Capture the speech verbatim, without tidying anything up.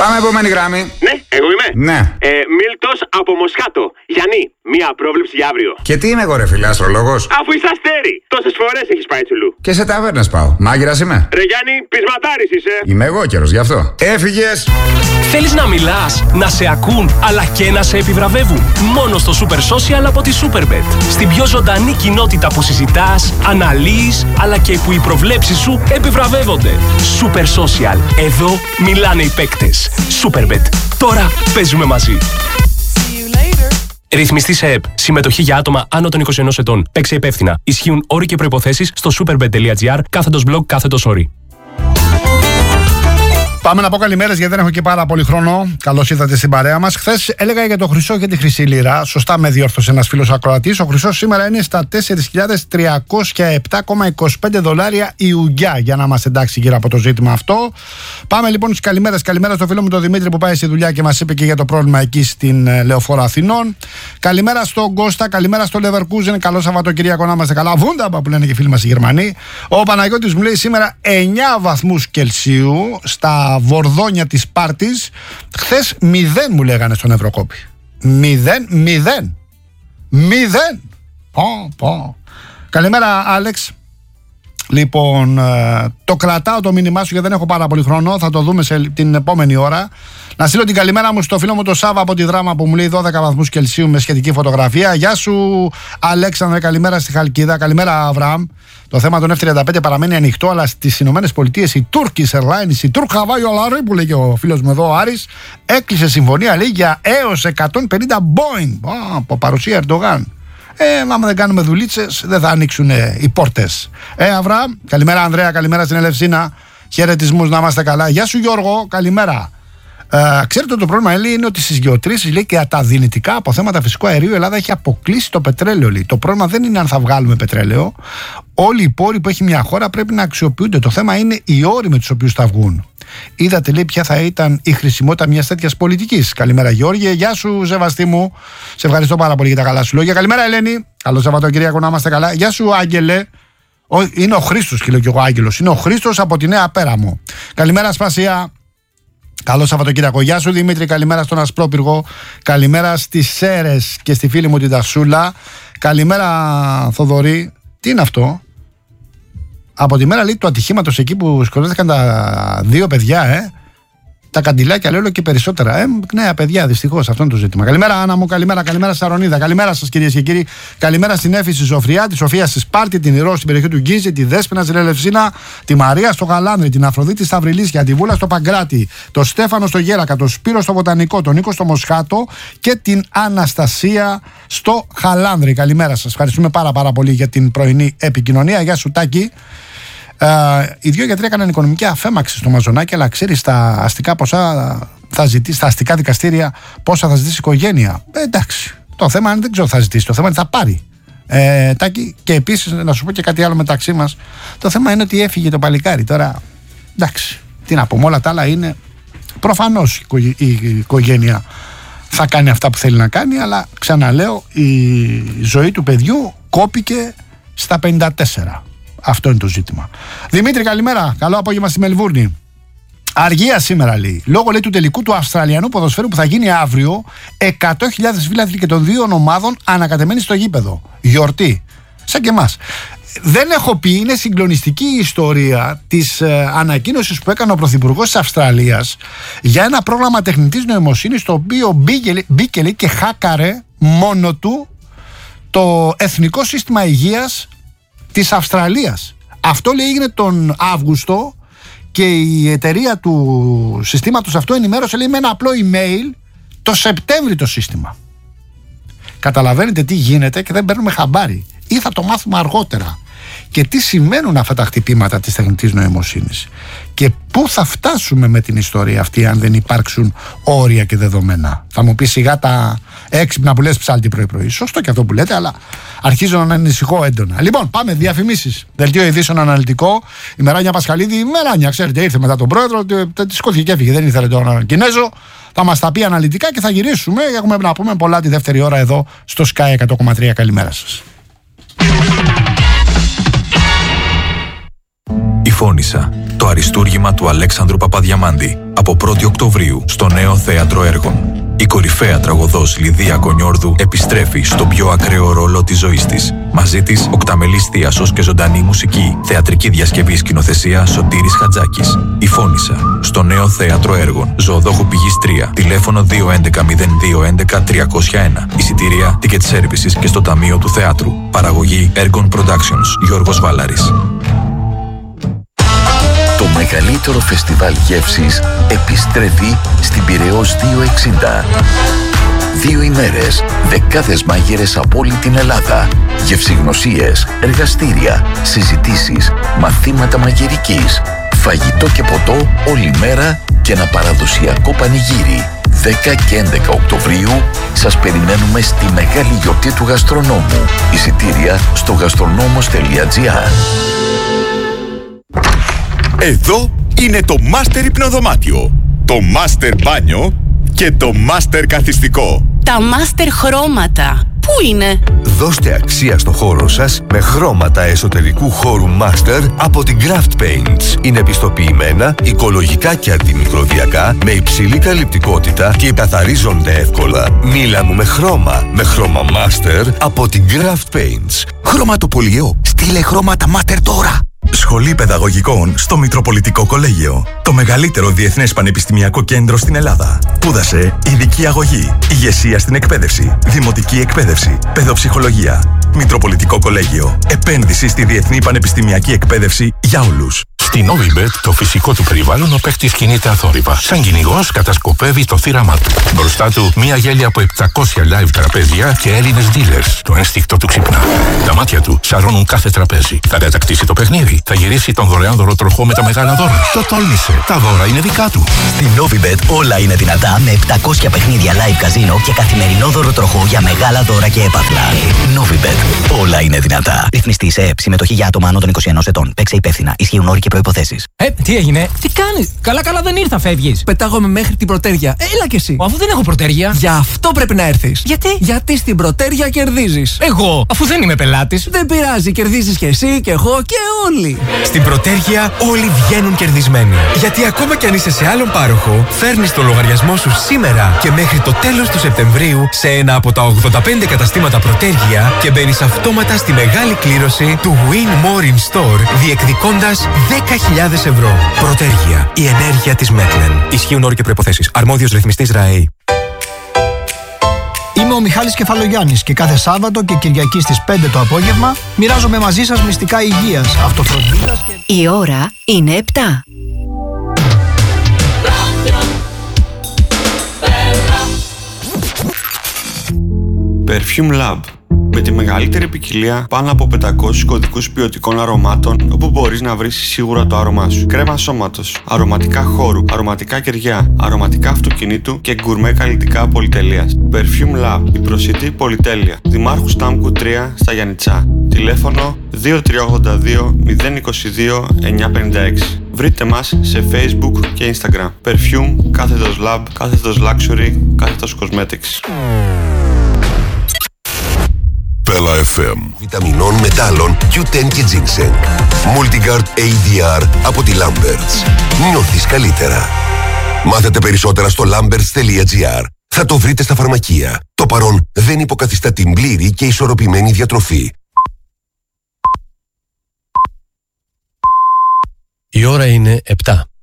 Πάμε επόμενη γραμμή. Ναι, εγώ είμαι. Ναι. Ε, Μίλτος από Μοσχάτο. Γιάννη, μία πρόβλεψη για αύριο. Και τι είμαι εγώ, ρε φίλε, αστρολόγος? Αφού είσαι αστέρι, τόσες φορές έχεις πάει τσουλού. Και σε ταβέρνες πάω. Μάγειρας είμαι. Ρε Γιάννη, πεισματάρης είσαι. Είμαι εγώ καιρός γι' αυτό. Έφυγες. Θέλεις να μιλάς, να σε ακούν, αλλά και να σε επιβραβεύουν? Μόνο στο Super Social από τη Superbet. Στην πιο ζωντανή κοινότητα που συζητάς, αναλύεις, αλλά και που οι προβλέψεις σου επιβραβεύονται. Super Social. Εδώ μιλάνε οι παίκτες. Superbet. Τώρα παίζουμε μαζί. Ρυθμιστή σε ΕΠ. Συμμετοχή για άτομα άνω των είκοσι ενός ετών. Παίξε υπεύθυνα. Ισχύουν όροι και προϋποθέσεις στο superbet.gr κάθετος blog κάθετος όροι. Πάμε να πω καλημέρες γιατί δεν έχω και πάρα πολύ χρόνο. Καλώς ήρθατε στην παρέα μας. Χθες έλεγα για το Χρυσό και τη Χρυσή Λίρα. Σωστά με διόρθωσε ένας φίλος ακροατής. Ο Χρυσός σήμερα είναι στα τέσσερις χιλιάδες τριακόσια επτά κόμμα είκοσι πέντε δολάρια η ουγγιά, για να είμαστε εντάξει γύρω από το ζήτημα αυτό. Πάμε λοιπόν στις καλημέρες. Καλημέρα στο φίλο μου τον Δημήτρη που πάει στη δουλειά και μας είπε και για το πρόβλημα εκεί στην Λεωφόρο Αθηνών. Καλημέρα στον Κώστα, καλημέρα στο Leverkusen. Καλό Σαββατοκύριακο να είμαστε καλά. Βούνταμπα που λένε και οι φίλοι μας οι Γερμανοί. Ο Παναγιώτης μου λέει σήμερα εννιά βαθμούς Κελσίου στα Βορδόνια της Σπάρτης. Χθες μηδέν μου λέγανε στον Ευρωκόπη. Μηδέν, μηδέν. Μηδέν. Πω, πω. Καλημέρα Άλεξ. Λοιπόν, το κρατάω το μήνυμά σου γιατί δεν έχω πάρα πολύ χρόνο. Θα το δούμε σε την επόμενη ώρα. Να στείλω την καλημέρα μου στο φίλο μου το Σάβα από τη Δράμα που μου λέει δώδεκα βαθμούς Κελσίου με σχετική φωτογραφία. Γεια σου Αλέξανδρε, καλημέρα στη Χαλκίδα. Καλημέρα Αβραάμ. Το θέμα των εφ τριάντα πέντε παραμένει ανοιχτό, αλλά στις Ηνωμένες Πολιτείες η Turkish Airlines, η Turk Hawai Airlines που λέει και ο φίλος μου εδώ ο Άρης, έκλεισε συμφωνία λέει για έως εκατόν πενήντα Boeing από παρουσία Ερντογάν. Ε, άμα δεν κάνουμε δουλίτσες, δεν θα ανοίξουν ε, οι πόρτες. Ε, Αβραάμ, καλημέρα Ανδρέα, καλημέρα στην Ελευσίνα. Χαιρετισμούς, να είμαστε καλά. Γεια σου Γιώργο, καλημέρα. Ε, ξέρετε ότι το πρόβλημα λέει, είναι ότι στις γεωτρήσεις λέει και τα δυνητικά αποθέματα φυσικού αερίου η Ελλάδα έχει αποκλείσει το πετρέλαιο. Λέει. Το πρόβλημα δεν είναι αν θα βγάλουμε πετρέλαιο. Όλοι οι πόροι που έχει μια χώρα πρέπει να αξιοποιούνται. Το θέμα είναι οι όροι με τους οποίους θα βγουν. Είδατε λέει ποια θα ήταν η χρησιμότητα μιας τέτοιας πολιτικής. Καλημέρα Γιώργη, γεια σου Σεβαστή μου. Σε ευχαριστώ πάρα πολύ για τα καλά σου λόγια. Καλημέρα Ελένη. Καλό Σαββατοκύριακο να είμαστε καλά. Γεια σου Άγγελε. Ο, είναι ο Χρήστος και λέω και εγώ Άγγελος. Είναι ο Χρήστος από τη Νέα Πέραμο. Καλημέρα Σπασία. Καλό Σαββατοκύριακο. Γεια σου Δημήτρη. Καλημέρα στον Ασπρόπυργο. Καλημέρα στις Σέρες και στη φίλη μου την Τασούλα. Καλημέρα Θοδωρή. Τι είναι αυτό? Από τη μέρα λέει του ατυχήματος εκεί που σκοτώθηκαν τα δύο παιδιά, ε, τα καντιλάκια λέω και περισσότερα. Ε, νέα παιδιά, δυστυχώς, αυτό είναι το ζήτημα. Καλημέρα Άννα μου, καλημέρα, καλημέρα Σαρονίδα. Καλημέρα σας κυρίες και κύριοι. Καλημέρα στην Έφη στη Σοφριά, τη Σοφία στη Σπάρτη, την Ηρώ στην περιοχή του Γκίζη, τη Δέσποινα στην Ελευσίνα, τη Μαρία στο Γαλάνδρη, την Αφροδίτη στα Βρυλίσια, τη Βούλα στο Παγκράτη, το Στέφανο στο Γέρακα, το Σπύρο στο Βοτανικό, τον Νίκο στο Μοσχάτο και την Αναστασία στο Χαλάνδρη. Καλημέρα σας. Ευχαριστούμε πάρα, πάρα πολύ για την πρωινή επικοινωνία. Γεια σου Τάκη. Uh, οι δύο γιατροί έκαναν οικονομική αφέμαξη στο Μαζονάκι, αλλά ξέρει στα αστικά ποσά θα ζητήσει, στα αστικά δικαστήρια πόσα θα ζητήσει η οικογένεια. Ε, εντάξει. Το θέμα είναι δεν ξέρω θα ζητήσει, το θέμα είναι θα πάρει. Ε, τάκη, και επίσης να σου πω και κάτι άλλο μεταξύ μας. Το θέμα είναι ότι έφυγε το παλικάρι. Τώρα, εντάξει. Τι να πούμε, όλα τα άλλα είναι. Προφανώς η, η, η οικογένεια θα κάνει αυτά που θέλει να κάνει, αλλά ξαναλέω, η ζωή του παιδιού κόπηκε στα πενήντα τέσσερα. Αυτό είναι το ζήτημα. Δημήτρη, καλημέρα. Καλό απόγευμα στη Μελβούρνη. Αργία σήμερα λέει. Λόγω λέει του τελικού του Αυστραλιανού ποδοσφαίρου που θα γίνει αύριο, εκατό χιλιάδες φίλαθλοι και των δύο ομάδων ανακατεμένοι στο γήπεδο. Γιορτή. Σαν και εμάς. Δεν έχω πει, είναι συγκλονιστική η ιστορία της ε, ανακοίνωσης που έκανε ο Πρωθυπουργός της Αυστραλίας για ένα πρόγραμμα τεχνητής νοημοσύνης το οποίο μπήκε, μπήκε λέει, και χάκαρε μόνο του το Εθνικό Σύστημα Υγείας της Αυστραλίας. Αυτό λέει έγινε τον Αύγουστο και η εταιρεία του συστήματος αυτό ενημέρωσε λέει με ένα απλό email το Σεπτέμβρη το σύστημα. Καταλαβαίνετε τι γίνεται και δεν παίρνουμε χαμπάρι ή θα το μάθουμε αργότερα. Και τι σημαίνουν αυτά τα χτυπήματα της τεχνητής νοημοσύνης και πού θα φτάσουμε με την ιστορία αυτή αν δεν υπάρξουν όρια και δεδομένα. Θα μου πει σιγά τα έξυπνα που λες ψάλτη πρωί πρωί. Σωστό και αυτό που λέτε, αλλά αρχίζω να ανησυχώ έντονα. Λοιπόν, πάμε διαφημίσεις. Δελτίο ειδήσεων αναλυτικό. Η Μεράνια Πασχαλίδη, η Μεράνια, ξέρετε, ήρθε μετά τον πρόεδρο, τη σκόθηκε και έφυγε. Δεν ήθελε τον Κινέζο. Θα μας τα πει αναλυτικά και θα γυρίσουμε. Έχουμε να πούμε πολλά τη δεύτερη ώρα εδώ στο Sky εκατό κόμμα τρία. Καλημέρα σας. Η Φώνισσα. Το Το αριστούργημα του Αλέξανδρου Παπαδιαμάντη από πρώτη Οκτωβρίου στο νέο Θέατρο Έργων. Η κορυφαία τραγωδός Λιδία Κονιόρδου επιστρέφει στον πιο ακραίο ρόλο της ζωής της. Μαζί της, οκταμελής θίασος και ζωντανή μουσική. Θεατρική διασκευή σκηνοθεσία Σωτήρης Χατζάκης. Η Φώνισσα, στο νέο Θέατρο Έργων. Ζωοδόχου Πηγής τρία. Τηλέφωνο δύο έντεκα μηδέν δύο έντεκα τριακόσια ένα. Εισιτήρια, ticket services και στο Ταμείο του Θεάτρου. Παραγωγή Έργων Productions. Γιώργος Βάλαρης. Το μεγαλύτερο φεστιβάλ γεύσης επιστρέφει στην Πειραιώς διακόσια εξήντα. Δύο ημέρες, δεκάδες μάγειρες από όλη την Ελλάδα, γευσηγνωσίες, εργαστήρια, συζητήσεις, μαθήματα μαγειρικής, φαγητό και ποτό όλη μέρα και ένα παραδοσιακό πανηγύρι. δέκα και έντεκα Οκτωβρίου σας περιμένουμε στη μεγάλη γιορτή του γαστρονόμου. Εισιτήρια στο γαστρονόμος τελεία τζι άρ. Εδώ είναι το Master Υπνοδωμάτιο, το Master Μπάνιο και το Master Καθιστικό. Τα Master Χρώματα. Πού είναι? Δώστε αξία στο χώρο σας με χρώματα εσωτερικού χώρου Master από την Craft Paints. Είναι πιστοποιημένα, οικολογικά και αντιμικροβιακά, με υψηλή καλυπτικότητα και καθαρίζονται εύκολα. Μίλα μου με χρώμα, με χρώμα Master από την Craft Paints. Χρωματοπολιό. Στείλε χρώματα Master τώρα. Σχολή Παιδαγωγικών στο Μητροπολιτικό Κολέγιο. Το μεγαλύτερο διεθνές πανεπιστημιακό κέντρο στην Ελλάδα. Σπούδασε ειδική αγωγή, ηγεσία στην εκπαίδευση, δημοτική εκπαίδευση, παιδοψυχολογία. Μητροπολιτικό Κολέγιο. Επένδυση στη διεθνή πανεπιστημιακή εκπαίδευση για όλους. Στην Novibet, το φυσικό του περιβάλλον, ο παίκτης κινείται αθόρυβα. Σαν κυνηγός κατασκοπεύει το θύραμά του. Μπροστά του, μία γέλια από επτακόσια live τραπέζια και Έλληνες dealers. Το ένστικτο του ξυπνά. Τα μάτια του σαρώνουν κάθε τραπέζι. Θα κατακτήσει το παιχνίδι. Θα γυρίσει τον δωρεάν δωροτροχό με τα μεγάλα δώρα. Το τόλμησε. Τα δώρα είναι δικά του. Στην Novibet όλα είναι δυνατά με επτακόσια παιχνίδια live καζίνο και καθημερινό δωροτροχό για μεγάλα δώρα και έπαθλα. Novibet. Όλα είναι δυνατά. Ρυθμιστή σε ΕΕΠ. Συμμετοχή για άτομα άνω των είκοσι ενός ετών. Παίξε υπεύθυνα. Ισχύουν όροι και προϋποθέσεις. Ε, τι έγινε, τι κάνεις? Καλά, καλά δεν ήρθα, φεύγεις. Πετάγομαι μέχρι την Πρωτέρια. Έλα κι εσύ. Αφού δεν έχω Πρωτέρια. Γι' αυτό πρέπει να έρθεις. Γιατί? Γιατί στην Πρωτέρια κερδίζεις. Εγώ, αφού δεν είμαι πελάτης. Δεν πειράζει, κερδίζεις κι εσύ και εγώ και όλοι. Στην Πρωτέρια όλοι βγαίνουν κερδισμένοι. Γιατί ακόμα κι αν είσαι σε άλλον πάροχο, φέρνεις το λογαριασμό σου σήμερα και μέχρι το τέλος του Σεπτεμβρίου σε ένα από τα ογδόντα πέντε καταστήματα Πρωτέρια και μπαίνεις αυτόματα στη μεγάλη κλήρωση του Win More in Store, διεκδικώντας δέκα χιλιάδες ευρώ. Πρωτέρια. Η ενέργεια της Μέτλεν. Ισχύουν όροι και προϋποθέσεις. Αρμόδιος ρυθμιστής ΡΑΕΗ. Είμαι ο Μιχάλης Κεφαλογιάννης και κάθε Σάββατο και Κυριακή στις πέντε το απόγευμα μοιράζομαι μαζί σας μυστικά υγείας, αυτοφροντίδας και... Η ώρα είναι επτά. Perfume Lab. Με τη μεγαλύτερη ποικιλία πάνω από πεντακόσιους κωδικούς ποιοτικών αρωμάτων, όπου μπορείς να βρεις σίγουρα το άρωμά σου. Κρέμα σώματος, αρωματικά χώρου, αρωματικά κεριά, αρωματικά αυτοκινήτου και γκουρμέ καλλιτικά πολυτελείας. Perfume Lab, η προσιτή πολυτέλεια. Δημάρχου Στάμκου τρία στα Γιαννιτσά. Τηλέφωνο δύο τρία ογδόντα δύο μηδέν είκοσι δύο εννιακόσια πενήντα έξι. Βρείτε μας σε Facebook και Instagram. Perfume, κάθετος Lab, κάθετος Luxury, κάθετος Cosmetics. Πέλα εφ εμ. Βιταμινών, μετάλλων, κιου τεν και Ginseng. Multigard έι ντι αρ από τη Lamberts. Νιώθεις καλύτερα. Μάθετε περισσότερα στο lamberts τελεία τζι άρ. Θα το βρείτε στα φαρμακεία. Το παρόν δεν υποκαθιστά την πλήρη και ισορροπημένη διατροφή. Η ώρα είναι επτά.